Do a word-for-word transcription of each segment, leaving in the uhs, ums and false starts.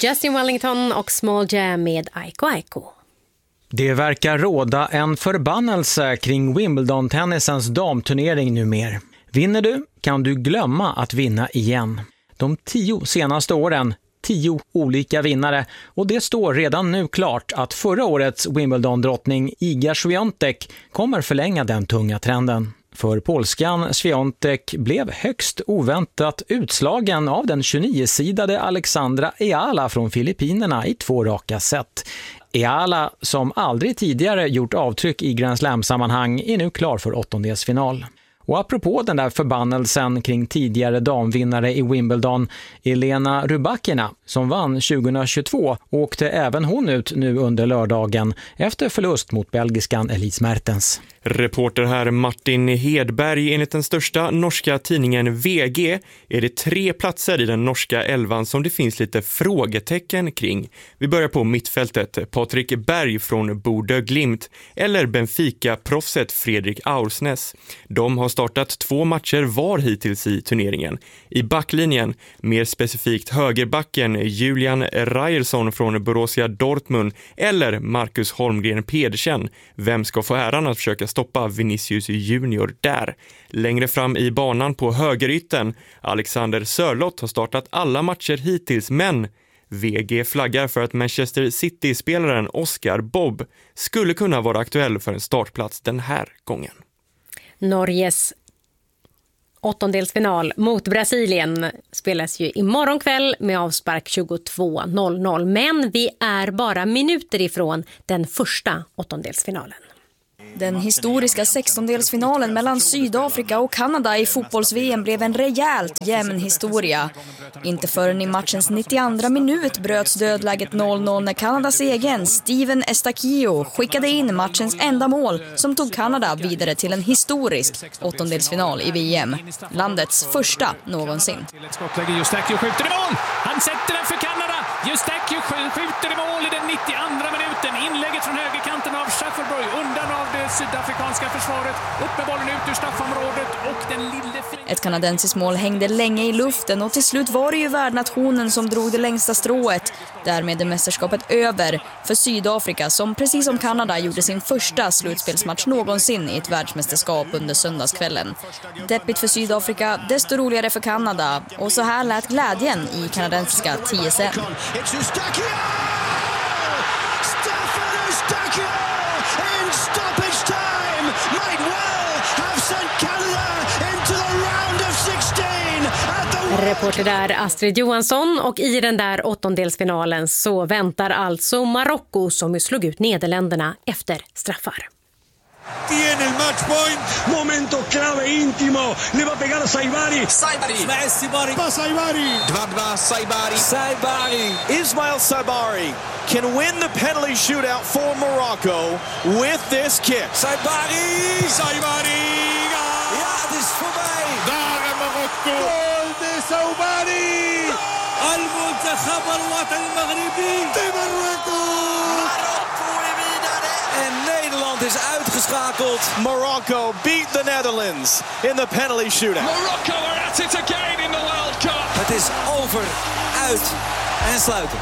Justin Wellington och Small Jam med Aiko Aiko. Det verkar råda en förbannelse kring Wimbledon-tennisens damturnering numer. Vinner du kan du glömma att vinna igen. De tio senaste åren, tio olika vinnare, och det står redan nu klart att förra årets Wimbledon-drottning Iga Swiatek kommer förlänga den tunga trenden. För polskan Swiatek blev högst oväntat utslagen av den tjugonio-sidade Alexandra Eala från Filippinerna i två raka set. Eala, som aldrig tidigare gjort avtryck i Grand Slam-sammanhang, är nu klar för åttondelsfinal. Och apropå den där förbannelsen kring tidigare damvinnare i Wimbledon, Elena Rybakina, som vann tjugohundratjugotvå, åkte även hon ut nu under lördagen efter förlust mot belgiskan Elise Mertens. Reporter här Martin Hedberg. Enligt den största norska tidningen V G är det tre platser i den norska elvan som det finns lite frågetecken kring. Vi börjar på mittfältet. Patrik Berg från Bodø Glimt eller Benfica-proffset Fredrik Aursnes. De har startat två matcher var hittills i turneringen. I backlinjen, mer specifikt högerbacken Julian Ryerson från Borussia Dortmund eller Marcus Holmgren Pedersen. Vem ska få äran att försöka stoppa Vinicius Junior där? Längre fram i banan på högerytten, Alexander Sörloth har startat alla matcher hittills, men V G flaggar för att Manchester City-spelaren Oscar Bobb skulle kunna vara aktuell för en startplats den här gången. Norges åttondelsfinal mot Brasilien spelas ju imorgon kväll med avspark tjugotvå noll noll, men vi är bara minuter ifrån den första åttondelsfinalen. Den historiska sextondelsfinalen mellan Sydafrika och Kanada i fotbolls-V M blev en rejält jämn historia. Inte förrän i matchens nittioandra minut bröts dödläget noll noll när Kanadas egen Steven Estaquio skickade in matchens enda mål som tog Kanada vidare till en historisk åttondelsfinal i V M. Landets första någonsin. Eustachio skjuter i mål! Han sätter den för Kanada! Eustachio skjuter i mål i den nittioandra minuten. Inlägget från högerkanten av Schafferberg undan av det sydafrikanska försvaret. Upp med bollen ut ur straffområdet och den lille... Ett kanadensiskt mål hängde länge i luften och till slut var det ju värdnationen som drog det längsta strået. Därmed är mästerskapet över för Sydafrika som precis som Kanada gjorde sin första slutspelsmatch någonsin i ett världsmästerskap under söndagskvällen. Deppigt för Sydafrika, desto roligare för Kanada. Och så här lät glädjen i kanadensiska T S N. Reporter där Astrid Johansson, och i den där åttondelsfinalen så väntar alltså Marocko som slog ut Nederländerna efter straffar. Tiene el match point. Momento clave íntimo. Le va a pegar a Saibari. Saibari. Saibari. Va Saibari. Dwadwa Saibari. Saibari. Ismail Saibari can win the penalty shootout for Morocco with this kick. Saibari. Saibari. Ja, het is voorbij. Daar är Marocko. Gol de Saibari. المنتخب الوطني المغربي. De Marocco. Marocko är vidare. En Nederland is uitgeschakeld. Morocco beat the Netherlands in the penalty shootout. Morocco are at it again in the World Cup. Het is over, uit en sluiten.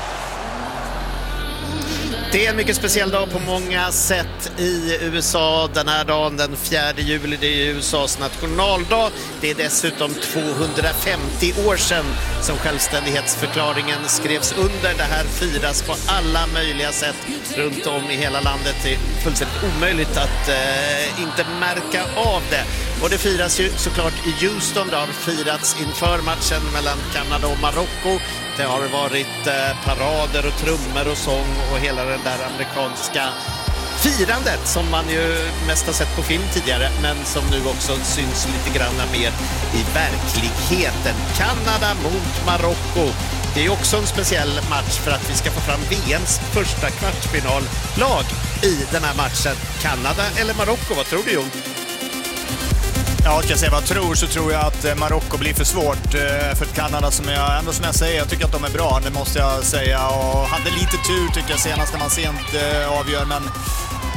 Det är en mycket speciell dag på många sätt i U S A den här dagen, den fjärde juli, det är U S A:s nationaldag. Det är dessutom tvåhundrafemtio år sedan som självständighetsförklaringen skrevs under. Det här firas på alla möjliga sätt runt om i hela landet. Det är fullständigt omöjligt att eh, inte märka av det. Och det firas ju såklart i Houston. Det har firats inför matchen mellan Kanada och Marocko. Det har varit eh, parader och trummor och sång och hela den där amerikanska firandet som man ju mest har sett på film tidigare, men som nu också syns lite grann mer i verkligheten. Kanada mot Marocko. Det är också en speciell match för att vi ska få fram V M:s första kvartsfinallag i den här matchen. Kanada eller Marocko, vad tror du, Jon? Ja, kan jag säga vad jag tror, så tror jag att Marocko blir för svårt för Kanada, som jag ändå som jag säger, jag tycker att de är bra, det måste jag säga, och hade lite tur tycker jag senast när man sent avgör, men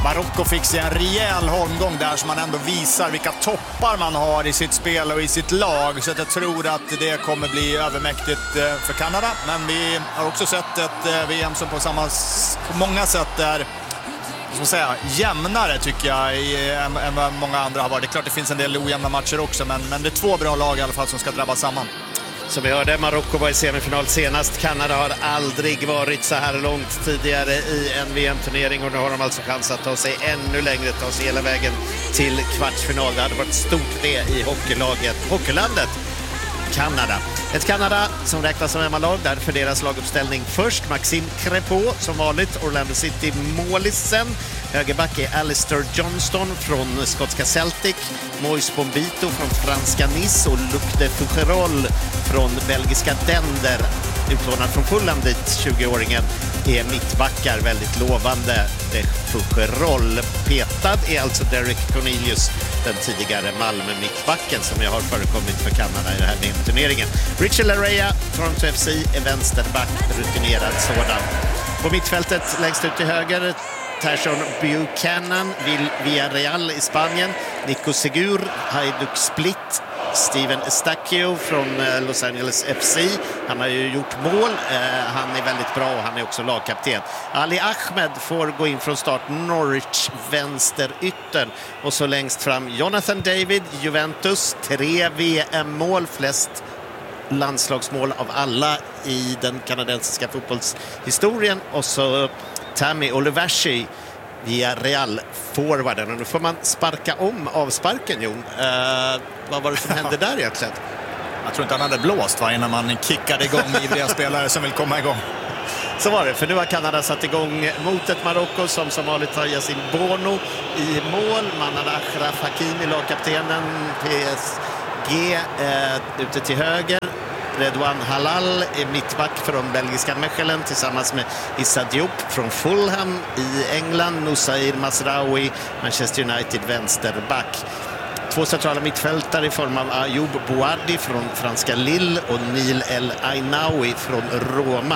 Marocko fick sig en rejäl holmgång där som man ändå visar vilka toppar man har i sitt spel och i sitt lag. Så att jag tror att det kommer bli övermäktigt för Kanada. Men vi har också sett ett V M som på, samma, på många sätt är som säga, jämnare tycker jag i, än, än vad många andra har varit. Det är klart det finns en del ojämna matcher också, men, men det är två bra lag i alla fall som ska drabbas samman. Som vi hörde, Marocko var i semifinal senast. Kanada har aldrig varit så här långt tidigare i en V M-turnering och nu har de alltså chans att ta sig ännu längre, ta sig hela vägen till kvartsfinal. Det hade varit stort det i hockeylaget, hockeylandet Kanada. Ett Kanada som räknas som hemmalag, därför deras laguppställning först. Maxime Crépeau som vanligt, Orlando City målisen. Högerback är Alistair Johnston från skotska Celtic, Moise Bombito från franska Nice och Luc de Fougerolles från belgiska Dender. Utlånad från Fulham dit, tjugoåringen är mittbackar, väldigt lovande. De Fougerolles. Petad är alltså Derek Cornelius, den tidigare Malmö-mittbacken som jag har förekommit för Kanada i den här V M-turneringen. Richard Larea, Toronto F C, är vänsterback, rutinerad sådan. På mittfältet längst ut till höger, Tyson Buchanan, Villarreal i Spanien, Nico Segur, Hajduk Split, Steven Estacio från Los Angeles F C. Han har ju gjort mål, han är väldigt bra och han är också lagkapten. Ali Ahmed får gå in från start, Norwich vänsteryttern. Och så längst fram Jonathan David, Juventus, tre V M-mål, flest landslagsmål av alla i den kanadensiska fotbollshistorien. Och så Tammy Olivashi via Real forwarden. Och nu får man sparka om avsparken, Jon. Uh, vad var det som hände där egentligen? Jag tror inte han hade blåst va, innan man kickade igång ivriga spelare som vill komma igång. Så var det, för nu har Kanada satt igång mot ett Marocko som som vanligt har Yassine Bono i mål. Man hade Achraf Hakimi, lagkaptenen, P S G uh, ute till höger. Redouane Halal är mittback från belgiska Mechelen tillsammans med Issa Diop från Fulham i England. Nusair Masraoui, Manchester United, vänsterback. Två centrala mittfältare i form av Ayoub Bouardi från franska Lille och Neil El Ainaoui från Roma.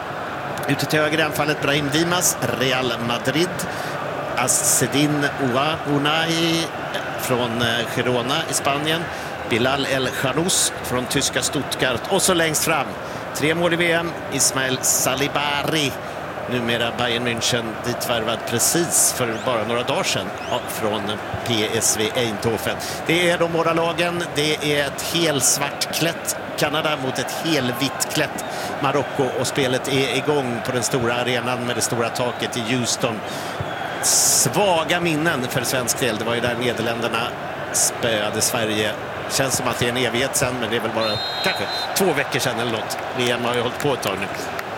Ute till höger i anfallet Brahim Dimas, Real Madrid. Assedin Ounahi från Girona i Spanien. Bilal El Kharous från tyska Stuttgart. Och så längst fram, tre mål i V M, Ismail Salibari, numera Bayern München, ditvärvad precis för bara några dagar sedan från P S V Eindhoven. Det är de båda lagen, det är ett helsvartklätt Kanada mot ett helvittklätt Marocko och spelet är igång på den stora arenan med det stora taket i Houston. Svaga minnen för svensk del, det var ju där Nederländerna spöade Sverige. Känns som att det är en evighet sen, men det är väl bara kanske två veckor sedan eller något. V M har ju hållit på ett tag nu.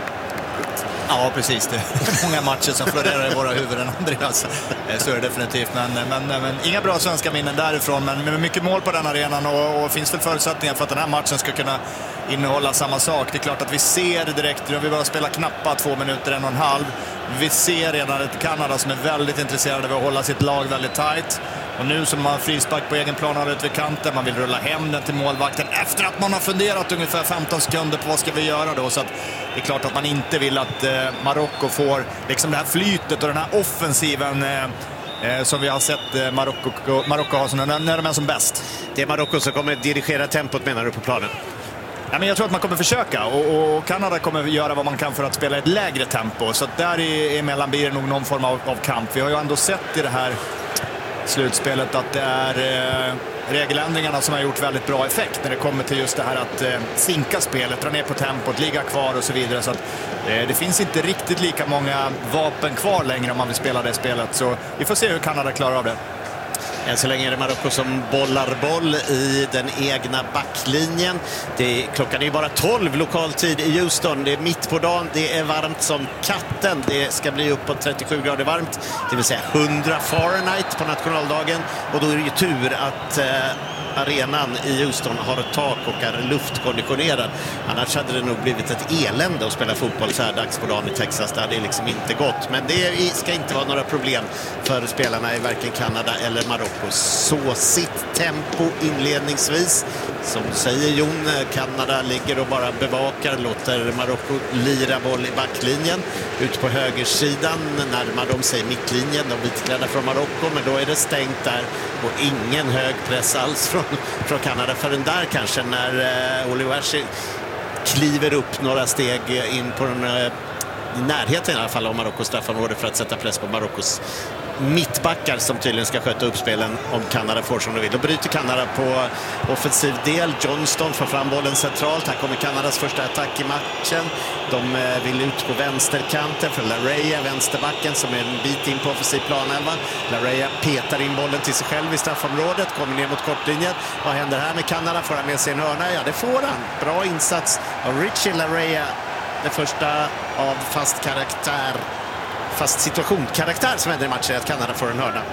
Ja, precis. Det är många matcher som florerar i våra huvuden, Andreas. Så är det definitivt. Men, men, men inga bra svenska minnen därifrån. Men med mycket mål på den arenan och, och finns väl förutsättningar för att den här matchen ska kunna innehålla samma sak. Det är klart att vi ser direkt, vi bara spelar knappa två minuter, en och en halv. Vi ser redan ett Kanada som är väldigt intresserade av att hålla sitt lag väldigt tajt. Och nu som man har frispark på egen plan och ut vid kanten, man vill rulla hem den till målvakten efter att man har funderat ungefär femton sekunder på vad ska vi göra då. Så att det är klart att man inte vill att eh, Marocko får liksom det här flytet och den här offensiven eh, eh, som vi har sett eh, Marocko, Marocko ha när, när de är som bäst. Det är Marocko som kommer dirigera tempot, menar du, på planen? Ja, men jag tror att man kommer försöka och, och Kanada kommer göra vad man kan för att spela ett lägre tempo. Så att där emellan blir det nog någon form av, av kamp. Vi har ju ändå sett i det här slutspelet att det är eh, regeländringarna som har gjort väldigt bra effekt när det kommer till just det här att eh, sinka spelet, dra ner på tempot, ligga kvar och så vidare. Så att eh, det finns inte riktigt lika många vapen kvar längre om man vill spela det spelet. Så vi får se hur Kanada klarar av det. Än så länge är det Marocko som bollar boll i den egna backlinjen. Det är, klockan är bara tolv lokaltid i Houston. Det är mitt på dagen, det är varmt som katten. Det ska bli uppåt trettiosju grader varmt, det vill säga hundra Fahrenheit på nationaldagen. Och då är det ju tur att eh, arenan i Houston har ett tak och är luftkonditionerad. Annars hade det nog blivit ett elände att spela fotboll så här dags på dagen i Texas. Det hade liksom inte gått. Men det ska inte vara några problem för spelarna i varken Kanada eller Marocko. Så sitt tempo inledningsvis. Som säger Jon, Kanada ligger och bara bevakar, låter Marocko lira boll i backlinjen. Ut på högersidan närmar de sig mittlinjen, de vitklädda från Marocko, men då är det stängt där och ingen hög press alls från, från Kanada förrän där kanske när eh, Oluwashi kliver upp några steg in på den eh, i närheten i alla fall av Marockos straffområde för att sätta press på Marockos mittbackar som tydligen ska sköta upp spelen om Kanada får som de vill. Då bryter Kanada på offensiv del. Johnston får fram bollen centralt. Här kommer Kanadas första attack i matchen. De vill ut på vänsterkanten för Lareya, vänsterbacken som är en bit in på offensiv planelva. Lareya petar in bollen till sig själv i straffområdet, kommer ner mot kortlinjen. Vad händer här med Kanada? Får han med sig en hörna? Ja, det får han. Bra insats av Richie Lareya. Det första av fast karaktär fast situationskaraktär som händer i matchen, att Kanada får en hörna.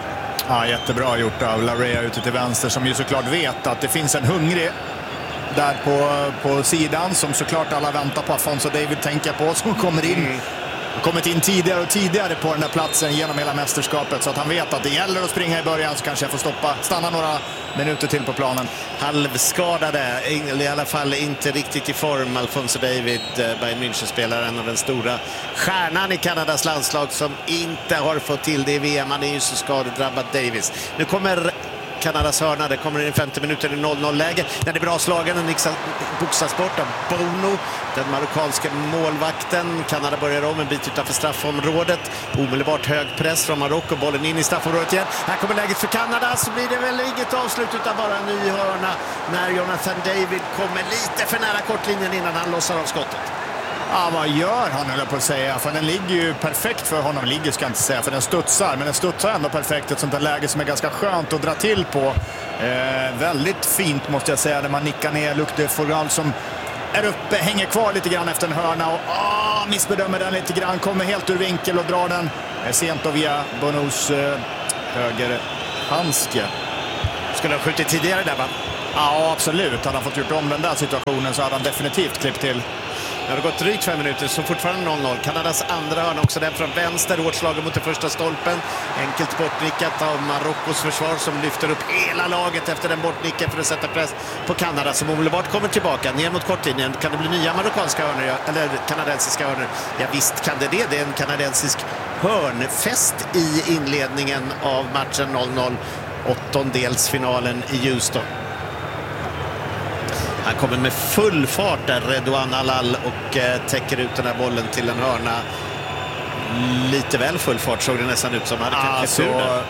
Ja, jättebra gjort av Lareya ute till vänster, som ju såklart vet att det finns en hungrig där på, på sidan som såklart alla väntar på. Afonso David tänker på, som kommer in mm. kommit in tidigare och tidigare på den där platsen genom hela mästerskapet, så att han vet att det gäller att springa i början, så kanske jag får stoppa, stanna några minuter till på planen. Halvskadade, i alla fall inte riktigt i form, Alfonso David, Bayern München-spelaren och den stora stjärnan i Kanadas landslag som inte har fått till det i V M. Han är ju så skadedrabbad, Davis. Nu kommer Kanadas hörna, det kommer in i femtio minuter i noll noll-läge. Den är bra slagen, den boxas bort av Bono, den marockanska målvakten. Kanada börjar om en bit utanför straffområdet. Omedelbart hög press från Marocko, bollen in i straffområdet igen. Här kommer läget för Kanada, så blir det väl inget avslut utan bara en ny hörna när Jonathan David kommer lite för nära kortlinjen innan han lossar av skottet. Ja, vad gör han, höll jag på att säga. För den ligger ju perfekt för honom. Ligger ska jag inte säga, för den studsar. Men den studsar ändå perfekt. Ett sånt där läge som är ganska skönt att dra till på. Eh, väldigt fint måste jag säga. När man nickar ner Luc de Foral som är uppe, hänger kvar lite grann efter en hörna. Och åh, missbedömer den lite grann. Kommer helt ur vinkel och drar den eh, sent och via Bonos eh, högerhandske. Skulle ha skjutit tidigare där, va? Ja, absolut. Hade han fått gjort om den där situationen så hade han definitivt klippt till. Det har gått drygt fem minuter, så fortfarande noll noll. Kanadas andra hörna, också den från vänster, hårt slagen mot den första stolpen. Enkelt bortnickat av Marockos försvar som lyfter upp hela laget efter den bortnicken för att sätta press på Kanada, som omedelbart kommer tillbaka ner mot kortlinjen. Kan det bli nya marockanska hörnor, eller kanadensiska hörnor? Ja, visst kan det det. Det är en kanadensisk hörnfest i inledningen av matchen noll noll. Åttondelsfinalen i Houston. Han kommer med full fart där, Redouane Allal, och eh, täcker ut den här bollen till en hörna. Lite väl full fart såg det nästan ut som. Han hade alltså, där.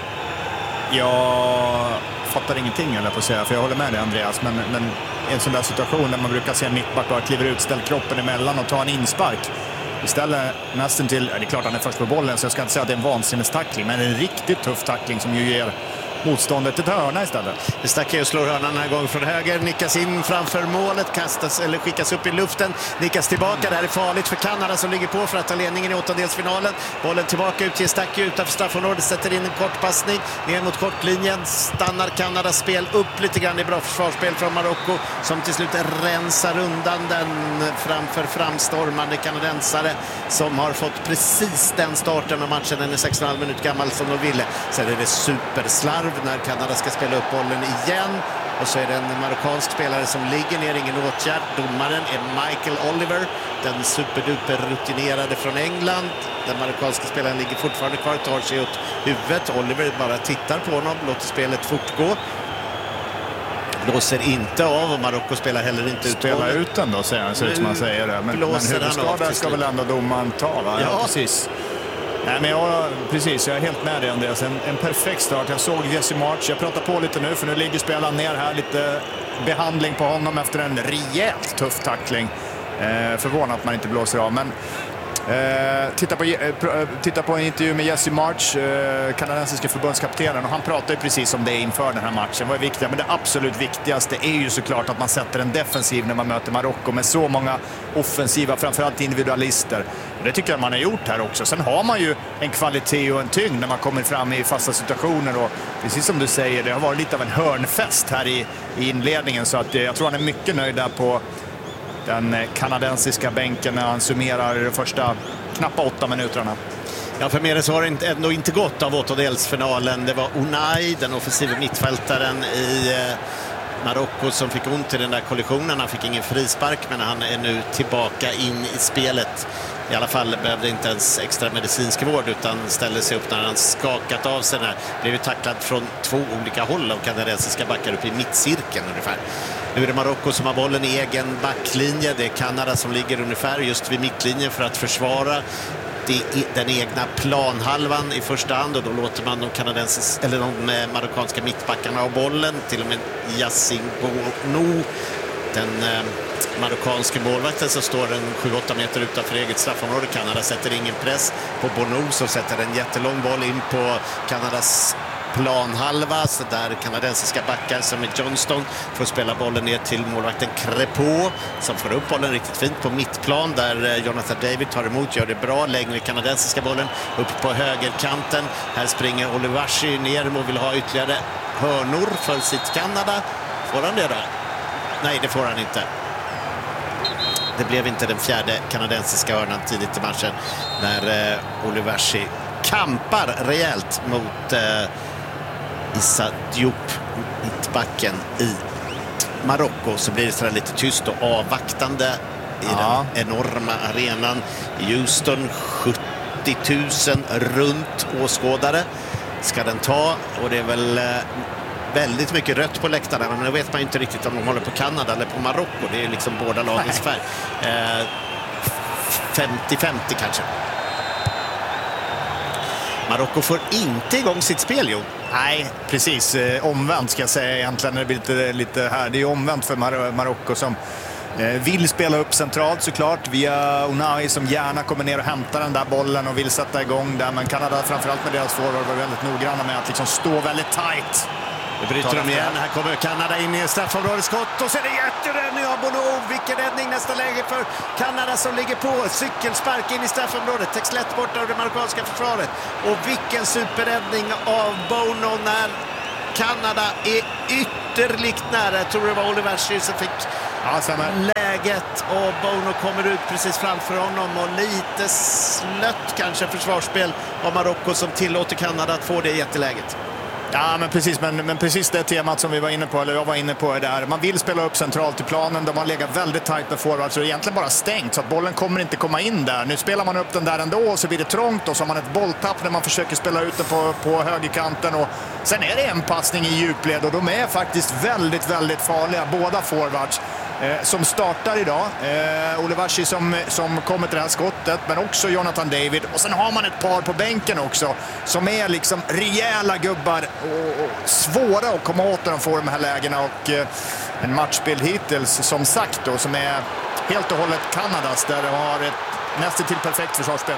Jag fattar ingenting, eller på att säga, för jag håller med dig, Andreas. Men, men i en sån där situation där man brukar se en mittback bara kliver ut, ställer kroppen emellan och tar en inspark. Istället nästan till, ja, det är klart han är först på bollen, så jag ska inte säga att det är en vansinnestackling, men en riktigt tuff tackling som ju ger motståndet till hörna istället. Det stackar och slår hörnan den här gången från höger, nickas in framför målet, kastas eller skickas upp i luften, nickas tillbaka. Det här är farligt för Kanada som ligger på för att ta ledningen i åttondelsfinalen. Bollen tillbaka ut till Stacke utanför straffområdet, sätter in en kort passning ner mot kortlinjen. Stannar Kanadas spel upp lite grann i bra försvarsspel från Marocko, som till slut rensar undan den framför framstormande kanadensare som har fått precis den starten av matchen. Den är sex och en halv minut gammal som de ville. Sen är det superslarv när Kanada ska spela upp bollen igen, och så är det en marockansk spelare som ligger ner, ingen åtgärd. Domaren är Michael Oliver, den superduper rutinerade från England. Den marockanska spelaren ligger fortfarande kvar, tar sig åt huvudet. Oliver bara tittar på honom, låter spelet fortgå. Blåser inte av, och Marocko spelar heller inte ut. Spela ut den då, säger han, så ut som man säger det. Men, men huvudskada ska väl ändå domaren ta, va? Ja, ja, precis. Nej, men jag, precis, jag är helt med dig, Andreas. En, en perfekt start. Jag såg Jesse March. Jag pratar på lite nu, för nu ligger spelaren ner här. Lite behandling på honom efter en rejält tuff tackling. Eh, förvånad att man inte blåser av. Men eh, titta, på, eh, titta på en intervju med Jesse March, eh, kanadensiska förbundskaptenen. Och han pratar ju precis om det inför den här matchen. Vad är viktigt? Men det absolut viktigaste är ju såklart att man sätter en defensiv när man möter Marocko med så många offensiva, framförallt individualister. Och det tycker jag man har gjort här också. Sen har man ju en kvalitet och en tyngd när man kommer fram i fasta situationer. Och precis som du säger, det har varit lite av en hörnfest här i, i inledningen. Så att, jag tror han är mycket nöjd där på den kanadensiska bänken när han summerar de första knappa åtta minuterna. Ja, för mer så har det ändå inte gått av åttondelsfinalen. Det var Unai, den offensiva mittfältaren i Marocko som fick ont i den där kollisionen. Han fick ingen frispark, men han är nu tillbaka in i spelet. I alla fall behövde inte ens extra medicinsk vård utan ställde sig upp när han skakat av sig. Där. Blev ju tacklad från två olika håll av kanadensiska backar upp i mittcirkeln ungefär. Nu är det Marocko som har bollen i egen backlinje. Det är Kanada som ligger ungefär just vid mittlinjen för att försvara den egna planhalvan i första hand, och då låter man de kanadensiska eller de marockanska mittbackarna ha bollen, till och med Yacine Bono, den eh, marockanske målvakten, som står en sju åtta meter utanför eget straffområde. Kanada sätter ingen press på Bono, som sätter en jättelång boll in på Kanadas planhalva, så där kanadensiska backar som är Johnston får spela bollen ner till målvakten Crépeau, som får upp bollen riktigt fint på mittplan, där Jonathan David tar emot, gör det bra, längre kanadensiska bollen upp på högerkanten. Här springer Oluwashi ner och vill ha ytterligare hörnor för sitt Kanada. Får han det då? Nej, det får han inte. Det blev inte den fjärde kanadensiska hörnan tidigt i matchen när eh, Oluwashi kampar rejält mot eh, Issa Diop, mittbacken i Marocko. Så blir det så lite tyst och avvaktande i ja. den enorma arenan i Houston. sjuttio tusen runt åskådare ska den ta, och det är väl eh, väldigt mycket rött på läktarna, men då vet man inte riktigt om de håller på Kanada eller på Marocko. Det är liksom båda lagens färg. Eh, femtio femtio kanske. Marocko får inte igång sitt spel, jo. Nej, precis. Eh, omvänt ska jag säga egentligen. Det blir lite, lite här. Det är omvänt för Mar- Marocko som eh, vill spela upp centralt såklart via Unai, som gärna kommer ner och hämtar den där bollen och vill sätta igång där. Men Kanada, framförallt med deras forward, var väldigt noggranna med att liksom stå väldigt tight. Nu bryter de igen. Här kommer Kanada in i straffområdet, skott, och så är det jätteräddning av Bono. Vilken räddning, nästa läge för Kanada som ligger på. Cykelspark in i straffområdet. Täcks lätt bort av det marockanska försvaret. Och vilken superräddning av Bono när Kanada är ytterligt nära. Jag tror det var Oliver Schür som fick ja, läget, och Bono kommer ut precis framför honom, och lite slött kanske försvarsspel av Marocko som tillåter Kanada att få det jätteläget. Ja, men precis, men, men precis det temat som vi var inne på, eller jag var inne på, är där. Man vill spela upp centralt i planen, de har legat väldigt tajt med forward, så det är egentligen bara stängt, så att bollen kommer inte komma in där. Nu spelar man upp den där ändå, och så blir det trångt, och så har man ett bolltapp när man försöker spela ut det på, på högerkanten, och sen är det en passning i djupled, och de är faktiskt väldigt, väldigt farliga, båda forwards. Eh, som startar idag. Eh, Oluwashi som, som kommer till det här skottet, men också Jonathan David. Och sen har man ett par på bänken också som är liksom rejäla gubbar och, och svåra att komma åt när de får de här lägena. Och eh, en matchbild hittills som sagt då, som är helt och hållet Kanadas, där de har ett nästan till perfekt försvarsspel.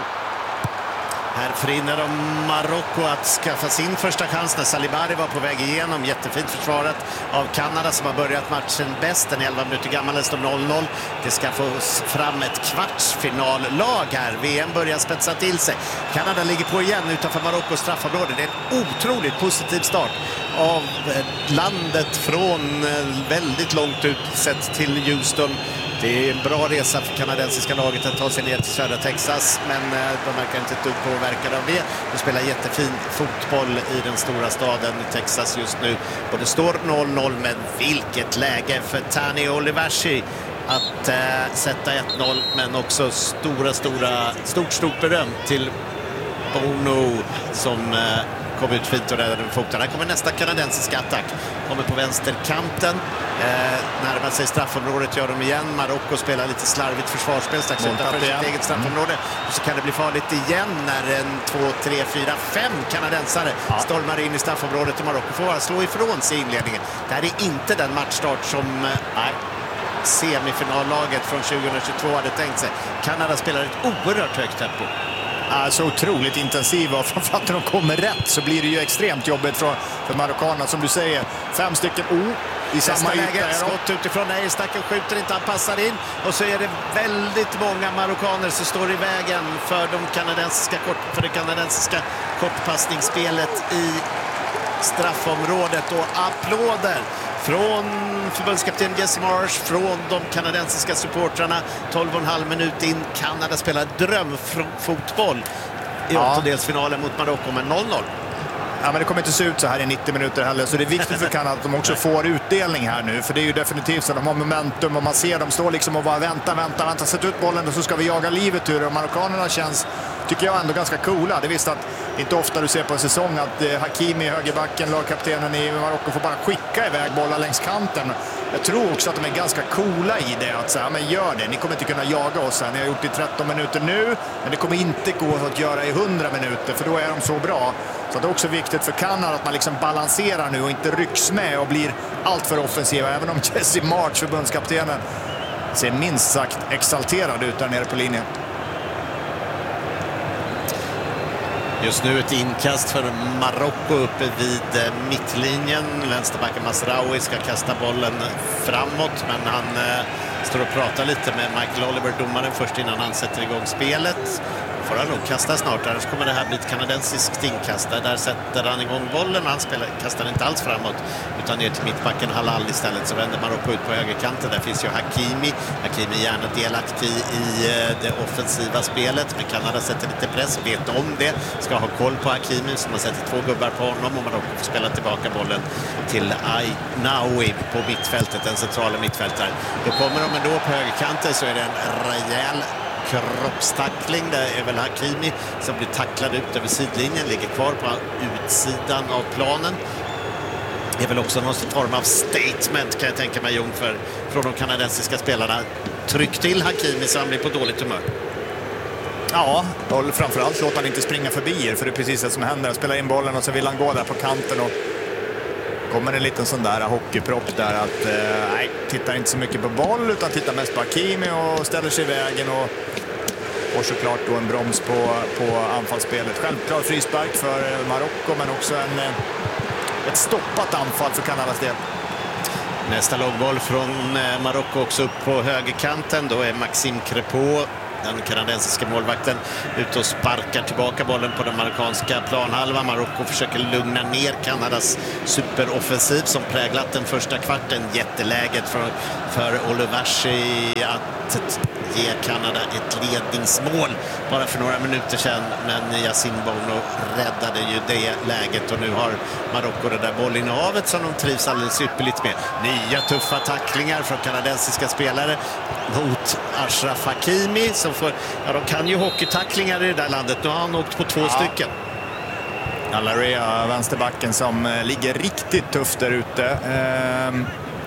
Här förhindrar de Marocko att skaffa sin första chans när Salibari var på väg igenom. Jättefint försvarat av Kanada som har börjat matchen bäst. Den elva minuter gammal, står noll noll. Det ska få fram ett kvartsfinallag här. V M börjar spetsa till sig. Kanada ligger på igen utanför Marockos straffområde. Det är en otroligt positiv start av landet från väldigt långt ut sett till Houston. Det är en bra resa för kanadensiska laget att ta sig ner till södra Texas, men de verkar inte ett dugg påverkade av det. De spelar jättefin fotboll i den stora staden i Texas just nu. Och det står noll noll, men vilket läge för Tani Oluwashi att äh, sätta ett noll, men också stora, stora, stort, stort beröm till Bono som äh, kom ut fint och räddade med foten. Här kommer nästa kanadensiska attack. Kommer på vänsterkanten. Eh, närmar sig straffområdet, gör de igen. Marocko spelar lite slarvigt försvarsspel strax utanför sitt eget straffområde. Och så kan det bli farligt igen när en två, tre, fyra, fem kanadensare ja. stormar in i straffområdet, och Marocko får bara slå ifrån sig inledningen. Det här är inte den matchstart som eh, semifinallaget från tjugohundratjugotvå hade tänkt sig. Kanada spelar ett oerhört högt tempo. Så otroligt intensiva, och framförallt när de kommer rätt så blir det ju extremt jobbigt för, för marockanerna, som du säger. Fem stycken oh, i samma läge, skott utifrån, nej, stacken skjuter inte, han passar in, och så är det väldigt många marockaner som står i vägen för, de kanadensiska kort, för det kanadensiska kortpassningsspelet i straffområdet, och applåder från förbundskapten Jesse Marsh, från de kanadensiska supportrarna. tolv och en halv minut in. Kanada spelar drömfotboll i åttondelsfinalen mot Marocko med noll noll. Ja, men det kommer inte se ut så här i nittio minuter heller, så det är viktigt för Kanada att de också får utdelning här nu, för det är ju definitivt så att de har momentum och man ser dem stå liksom och bara vänta, vänta, vänta, sätta ut bollen och så ska vi jaga livet ur det. Och marockanerna känns, tycker jag, ändå ganska coola. Det är visst att det inte ofta du ser på en säsong att eh, Hakimi, högerbacken, lagkaptenen i Marocko, får bara skicka iväg bollar längs kanten. Jag tror också att de är ganska coola i det, att säga, men gör det, ni kommer inte kunna jaga oss här. Ni har gjort det i tretton minuter nu, men det kommer inte gå att göra i hundra minuter, för då är de så bra. Så det är också viktigt för Kanada att man liksom balanserar nu och inte rycks med och blir allt för offensiva. Även om Jesse March, förbundskaptenen, ser minst sagt exalterad ut där nere på linjen. Just nu ett inkast för Marocko uppe vid mittlinjen. Vänsterbacken Masraoui ska kasta bollen framåt, men han eh, står och pratar lite med Michael Oliver, domaren, först innan han sätter igång spelet. Får han nog kasta snart, annars kommer det här bli ett kanadensiskt inkast. Där sätter han igång bollen och han spelar, kastar inte alls framåt utan ner till mittbacken Halal istället. Så vänder Marocko ut på högerkanten. Där finns ju Hakimi. Hakimi är gärna delaktig i det offensiva spelet, men Kanada sätter lite press och vet om det. Ska ha koll på Hakimi, som har sätter två gubbar på honom, och Marocko får spela tillbaka bollen till Ainaoui på mittfältet, den centrala mittfältaren. Då kommer de ändå på högerkanten, så är det en rejäl kroppstackling. Det är väl Hakimi som blir tacklad ut över sidlinjen, ligger kvar på utsidan av planen. Det är väl också någon form av statement, kan jag tänka mig, Jon, för från de kanadensiska spelarna. Tryck till Hakimi så han blir på dåligt humör. Ja, och framförallt låter han inte springa förbi er, för det är precis det som händer. Han spelar in bollen och så vill han gå där på kanten och kommer en liten sån där hockeypropp där att eh, nej, tittar inte så mycket på boll utan tittar mest på Hakimi och ställer sig i vägen och, och såklart då en broms på, på anfallsspelet. Självklart frispark för Marocko, men också en, ett stoppat anfall för Kanadas del. Nästa långboll från Marocko också upp på högerkanten. Då är Maxime Crépeau, den kanadensiska målvakten, ute och sparkar tillbaka bollen på den marockanska planhalvan. Marocko försöker lugna ner Kanadas superoffensiv som präglat den första kvarten. Jätteläget för, för Oluwashi att ge Kanada ett ledningsmål bara för några minuter sedan, men Yacine Bono räddade ju det läget, och nu har Marocko det där bollinnehavet som de trivs alldeles ypperligt med. Nya tuffa tacklingar från kanadensiska spelare mot Achraf Hakimi som får, ja, de kan ju hockeytacklingar i det där landet. Nu har han åkt på två ja. stycken. Alarea, vänsterbacken, som ligger riktigt tufft där ute. Ehm...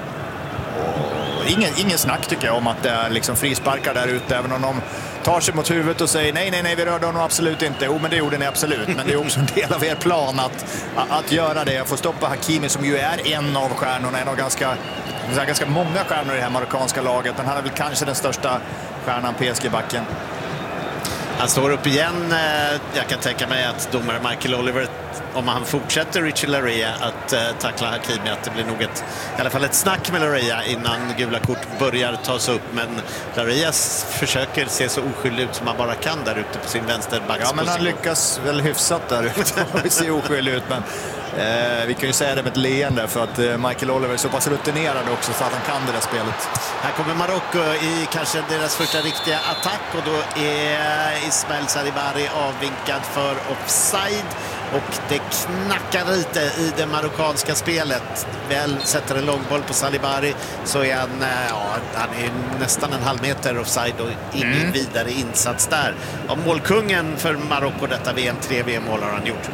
Ingen, ingen snack tycker jag om att det är liksom frisparkar där ute, även om de tar sig mot huvudet och säger nej, nej, nej, vi rörde honom absolut inte. Jo, men det gjorde ni absolut, men det är också en del av er plan att, att göra det. Få stoppa Hakimi, som ju är en av stjärnorna, en av ganska, ganska många stjärnor i det här marockanska laget. Men han är väl kanske den största stjärnan, P S G-backen. Han står upp igen. Jag kan tänka mig att domare Michael Oliver, om han fortsätter Richie Laryea att uh, tackla Hakimi, att det blir nog ett, i alla fall ett snack med Laryea innan gula kort börjar tas upp. Men Laryea försöker se så oskyldig ut som han bara kan där ute på sin vänsterbacksposition. Ja, men han lyckas väl hyfsat där ute. Vi ser oskyldig ut, men eh, vi kan ju säga det med ett leende, för att eh, Michael Oliver är så pass rutinerad också så att han kan det där spelet. Här kommer Marocko i kanske deras första riktiga attack, och då är Ismail Saribari avvinkad för offside. Och det knackar lite i det marockanska spelet. Väl sätter en långboll på Salibari, så är han, ja, han är nästan en halv meter offside och ingen mm. vidare insats där. Ja, målkungen för Marocko detta V M, tre V M-mål har han gjort.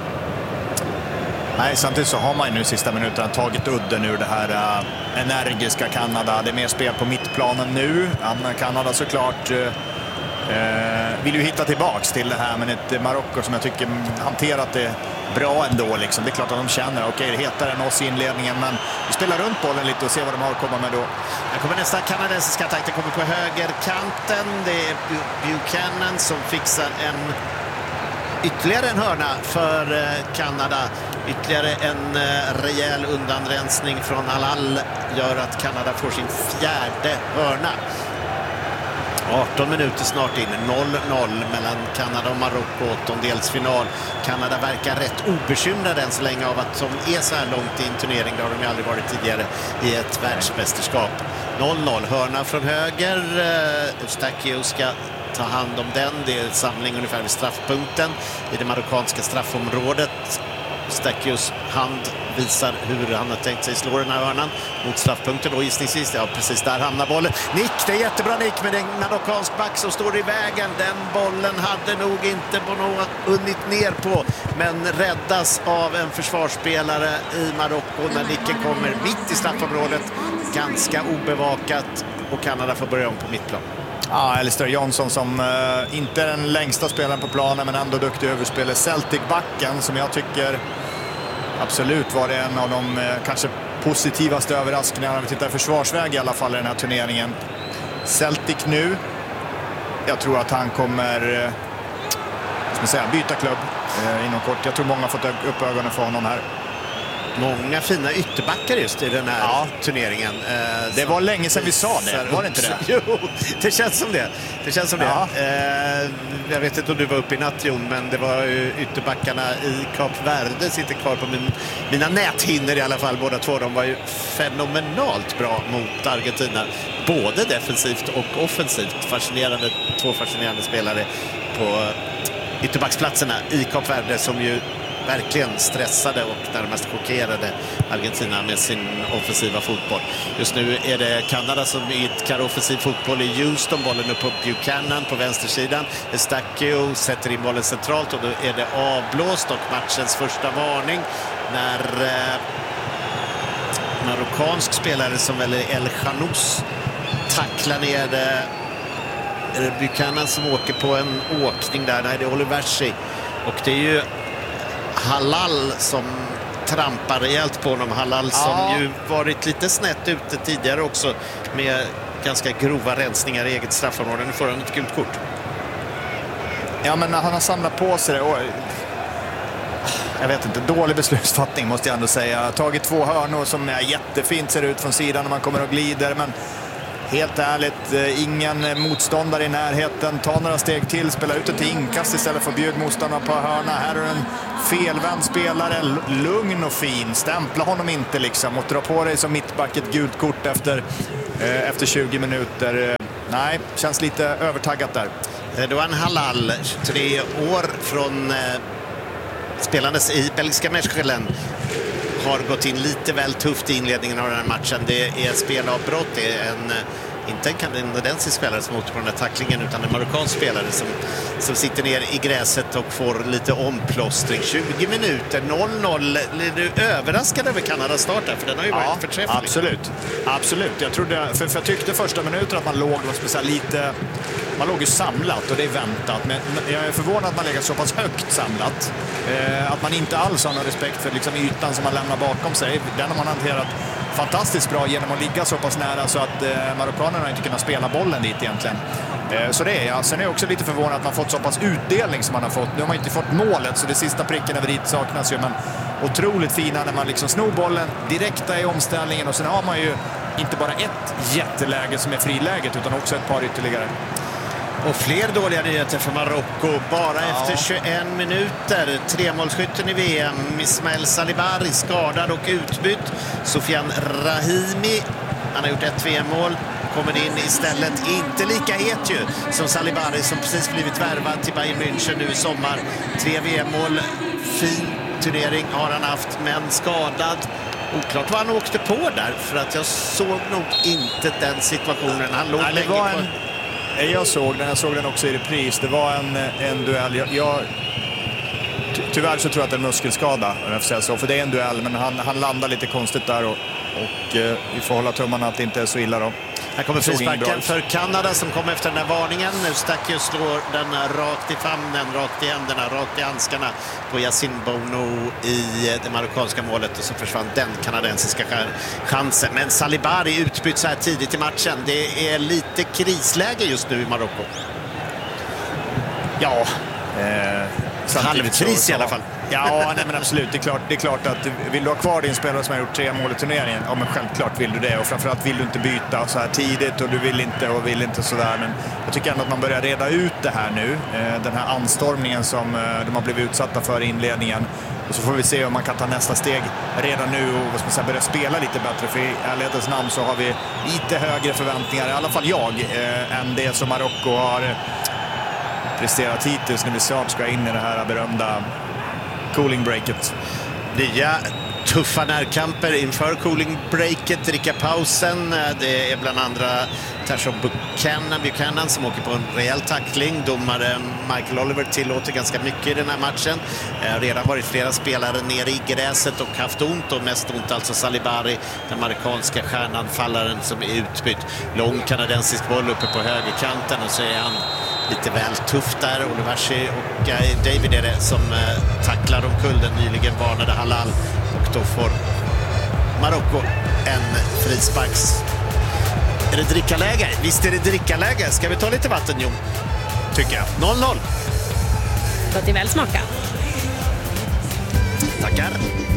Nej, samtidigt så har man nu sista minuten tagit udden ur det här uh, energiska Kanada. Det är mer spel på mittplanen nu. Kanada såklart uh, uh, vill ju hitta tillbaks till det här, men ett Marocko som jag tycker hanterat det bra ändå. Liksom. Det är klart att de känner, okej, okay, det heter än oss i inledningen, men vi spelar runt bollen lite och ser vad de har att komma med då. Här kommer nästa kanadensiska attack. Det kommer på högerkanten. Det är Buchanan som fixar en ytterligare en hörna för Kanada. Ytterligare en rejäl undanrensning från Halal gör att Kanada får sin fjärde hörna. arton minuter snart in, noll noll mellan Kanada och Marocko, åttondelsfinal. Kanada verkar rätt obekymrade än så länge av att de är så här långt i en turnering. Det har de ju aldrig varit tidigare i ett världsmästerskap. noll noll, hörna från höger. Eustáquio ska ta hand om den. Det är samling ungefär vid straffpunkten i det marockanska straffområdet. Eustáquios hand visar hur han har tänkt sig slå den här hörnan mot straffpunkten då gissningsvis. Ja, precis där hamnar bollen. Nick, det är jättebra nick, men det är en marockansk back som står i vägen. Den bollen hade nog inte Bono hunnit ner på, men räddas av en försvarsspelare i Marocko när nicken kommer mitt i straffområdet. Ganska obevakat och Kanada får börja om på mittplan. Ja, Alistair Johnson som uh, inte är den längsta spelaren på planen men ändå duktig överspelare. Celtic-backen som jag tycker absolut var det en av de uh, kanske positivaste överraskningarna. Vi tittar i försvarsväg i alla fall i den här turneringen. Celtic nu. Jag tror att han kommer uh, ska man säga, byta klubb uh, inom kort. Jag tror många har fått upp ögonen för honom här. Många fina ytterbackar just i den här ja. turneringen. Eh, det var länge sedan vi sa det, var det inte det? Jo, det känns som det. Det känns som ja. det. Eh, jag vet inte om du var uppe i natt, Jon, men det var ju ytterbackarna i Kap Verde sitter kvar på min, mina näthinnor i alla fall. Båda två, de var ju fenomenalt bra mot Argentina. Både defensivt och offensivt. Fascinerande, två fascinerande spelare på ytterbacksplatserna i Kap Verde som ju verkligen stressade och närmast chockerade Argentina med sin offensiva fotboll. Just nu är det Kanada som idkar offensiv fotboll i Houston. Bollen upp på Buchanan på vänstersidan. Eustáquio sätter in bollen centralt och då är det avblåst och matchens första varning när eh, marockansk spelare som väl är El Khanous tacklar ner det. Är det Buchanan som åker på en åkning där? Nej, det är Oliversi. Och det är ju Halal som trampar rejält på honom. Halal som ja. ju varit lite snett ute tidigare också med ganska grova rensningar i eget straffområde. Nu får han ett gult kort. Ja, men han har samlat på sig det och jag vet inte, dålig beslutsfattning måste jag ändå säga. Tagit två hörnor som är jättefint ser ut från sidan när man kommer och glider, men helt ärligt, ingen motståndare i närheten. Ta några steg till, spela ut ett inkast istället för att bjuda motståndaren på hörna. Här är en felvänd spelare, lugn och fin. Stämpla honom inte liksom och dra på dig som mittback ett gult kort efter, eh, efter tjugo minuter. Nej, känns lite övertaggat där. Det var en Halal, tjugotre år från eh, spelandes i belgiska Mechelen. Har gått in lite väl tufft i inledningen av den här matchen. Det är spelavbrott, det är en, inte en kanadensisk spelare som åker på den här tacklingen utan en marockansk spelare som, som sitter ner i gräset och får lite omplåstring. tjugo minuter, noll noll. Är du överraskad över Kanadas start där? För den har ju varit ja, förträfflig. Absolut, absolut. Jag, trodde, för, för jag tyckte första minuter att man låg speciellt lite... Man låg ju samlat och det är väntat. Men jag är förvånad att man lägger så pass högt samlat. Eh, att man inte alls har någon respekt för liksom, ytan som man lämnar bakom sig. Den har man hanterat fantastiskt bra genom att ligga så pass nära så att eh, marockanerna inte kunnat spela bollen dit egentligen. Eh, så det är jag. Sen är jag också lite förvånad att man fått så pass utdelning som man har fått. Nu har man inte fått målet så det sista pricken över dit saknas ju. Men otroligt fina när man liksom snor bollen direkta i omställningen och sen har man ju inte bara ett jätteläge som är friläget utan också ett par ytterligare. Och fler dåliga nyheter för Marocko. Bara ja. efter tjugoen minuter. Tremålsskytten i V M. Ismael Salibari skadad och utbytt. Sofian Rahimi, han har gjort ett V M-mål. Kommer in istället. Inte lika het ju som Salibari som precis blivit värvad till Bayern München nu i sommar. Tre V M-mål. Fin turnering har han haft, men skadad. Oklart vad han åkte på där. För att jag såg nog inte den situationen. Han låg Nej, länge var på... en... Jag såg den, jag såg den också i repris. Det var en, en duell. Jag, jag, ty, tyvärr så tror jag att det är en muskelskada. Så, för det är en duell, men han, han landar lite konstigt där. Och, och eh, vi får hålla tummarna att det inte är så illa då. Här kommer frisparken för Kanada som kom efter den här varningen. Nu Eustáquio slår den rakt i famnen, rakt i händerna, rakt i handskarna på Yassine Bono i det marockanska målet och så försvann den kanadensiska chansen. Men Salibari utbytt så här tidigt i matchen. Det är lite krisläge just nu i Marocko. Ja, eh, halvkris i alla fall. Ja, nej, men absolut. Det är, klart, det är klart att vill du ha kvar din spelare som har gjort tre mål i turneringen, ja men självklart vill du det. Och framförallt vill du inte byta så här tidigt och du vill inte och vill inte sådär. Men jag tycker ändå att man börjar reda ut det här nu. Den här anstormningen som de har blivit utsatta för i inledningen. Och så får vi se om man kan ta nästa steg redan nu och vad ska man säga, börja spela lite bättre. För i ärlighetens namn så har vi lite högre förväntningar, i alla fall jag, eh, än det som Marocko har presterat hittills när vi snart ska in i det här berömda cooling breaket. Nya tuffa närkamper inför cooling-breaket, dricka pausen. Det är bland andra Tasha Buchanan, Buchanan som åker på en rejäl tackling. Domare Michael Oliver tillåter ganska mycket i den här matchen. Det har redan varit flera spelare nere i gräset och haft ont, och mest ont alltså Salibari, den amerikanska stjärnanfallaren som är utbytt. Lång kanadensisk boll uppe på högerkanten, och så är han lite väl tuff där. Olivashi och David är det som tacklar omkull den nyligen varnade Halal, och då får Marocko en frisparks. Är det drickaläge? Visst är det drickaläge. Ska vi ta lite vatten, Jon? Tycker jag. noll noll. Så att det väl smaka. Tackar.